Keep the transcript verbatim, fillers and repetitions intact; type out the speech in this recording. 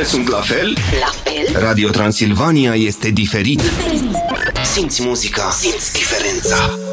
Toate sunt la fel? La fel? Radio Transilvania este diferit. Diferit. Simți muzica, simți diferența.